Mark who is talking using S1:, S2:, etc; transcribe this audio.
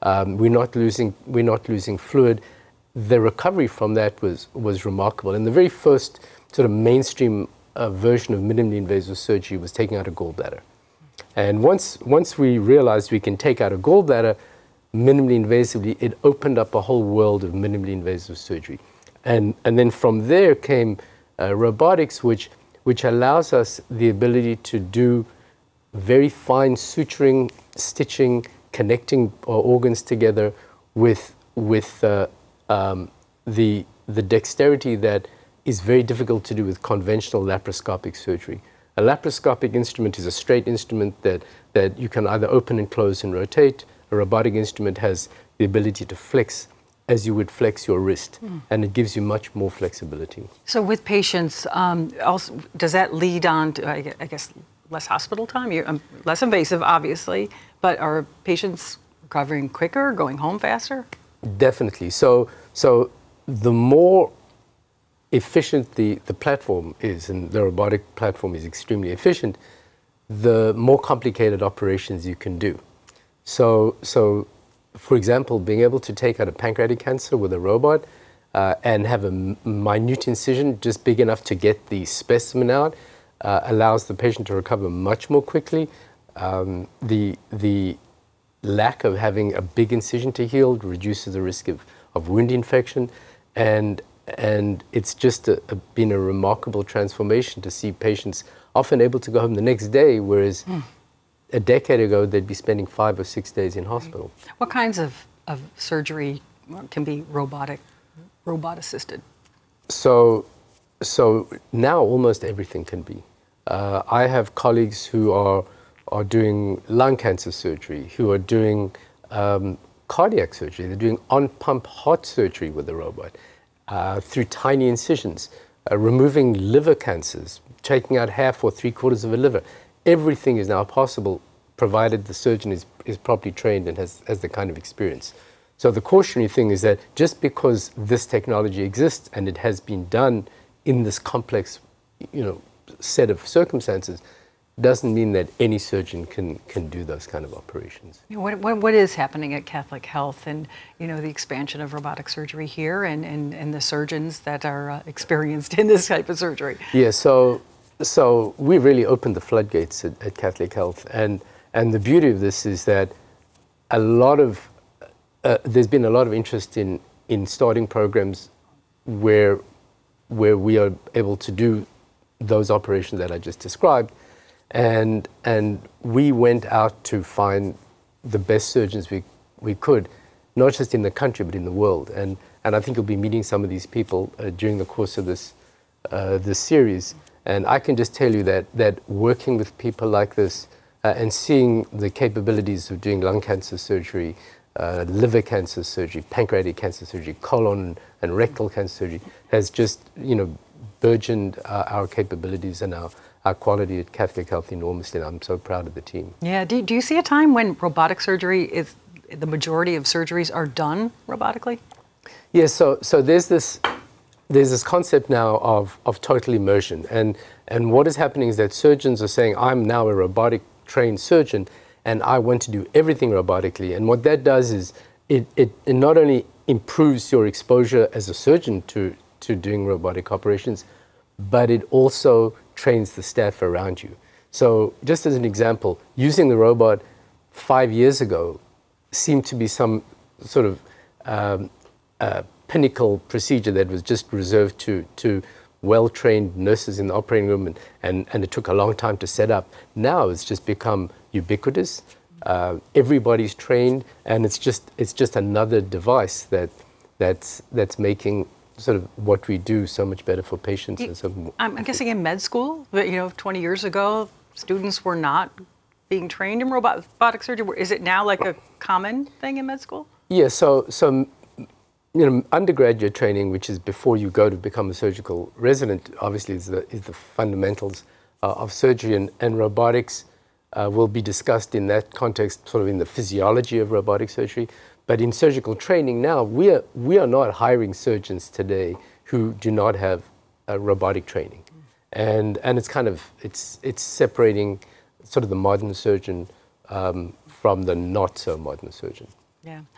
S1: We're not losing fluid. The recovery from that was remarkable. And the very first sort of mainstream version of minimally invasive surgery was taking out a gallbladder. And once we realized we can take out a gallbladder minimally invasively, it opened up a whole world of minimally invasive surgery. And then from there came robotics, which allows us the ability to do very fine suturing, stitching, connecting organs together with the dexterity that is very difficult to do with conventional laparoscopic surgery. A laparoscopic instrument is a straight instrument that you can either open and close and rotate. A robotic instrument has the ability to flex as you would flex your wrist, and it gives you much more flexibility.
S2: So with patients, also, does that lead on to, I guess, less hospital time? You're less invasive, obviously, but are patients recovering quicker, going home faster?
S1: Definitely. So the more efficient the platform is, and the robotic platform is extremely efficient, the more complicated operations you can do. So for example, being able to take out a pancreatic cancer with a robot and have a minute incision just big enough to get the specimen out allows the patient to recover much more quickly. The lack of having a big incision to heal reduces the risk of wound infection, and it's just been a remarkable transformation to see patients often able to go home the next day, whereas a decade ago they'd be spending 5 or 6 days in hospital.
S2: What kinds of surgery can be robot assisted?
S1: So now almost everything can be. I have colleagues who are doing lung cancer surgery, who are doing cardiac surgery. They're doing on-pump heart surgery with a robot through tiny incisions, removing liver cancers, taking out half or 3/4 of a liver. Everything is now possible, provided the surgeon is properly trained and has the kind of experience. So the cautionary thing is that just because this technology exists and it has been done in this complex, set of circumstances, doesn't mean that any surgeon can do those kind of operations.
S2: What is happening at Catholic Health, and the expansion of robotic surgery here, and the surgeons that are experienced in this type of surgery?
S1: Yeah, so we really opened the floodgates at Catholic Health, and the beauty of this is that there's been a lot of interest in starting programs where we are able to do those operations that I just described, and we went out to find the best surgeons we could, not just in the country but in the world, and I think you'll be meeting some of these people during the course of this series. And I can just tell you that working with people like this and seeing the capabilities of doing lung cancer surgery, liver cancer surgery, pancreatic cancer surgery, colon and rectal cancer surgery has just, burgeoned our capabilities and our quality at Catholic Health enormously, and I'm so proud of the team.
S2: Yeah, do you see a time when robotic surgery is, the majority of surgeries are done robotically?
S1: Yeah, so there's this concept now of total immersion, and what is happening is that surgeons are saying, I'm now a robotic trained surgeon and I want to do everything robotically, and what that does is it not only improves your exposure as a surgeon to doing robotic operations, but it also trains the staff around you. So just as an example, using the robot 5 years ago seemed to be some sort of pinnacle procedure that was just reserved to well-trained nurses in the operating room, and it took a long time to set up. Now it's just become ubiquitous. Everybody's trained, and it's just another device that's making sort of what we do so much better for patients.
S2: I'm guessing in med school, 20 years ago, students were not being trained in robotic surgery. Is it now like a common thing in med school?
S1: Yeah, so undergraduate training, which is before you go to become a surgical resident, obviously is the fundamentals of surgery, and robotics will be discussed in that context, sort of in the physiology of robotic surgery. But in surgical training now, we are not hiring surgeons today who do not have robotic training, and it's separating sort of the modern surgeon from the not so modern surgeon.
S2: Yeah.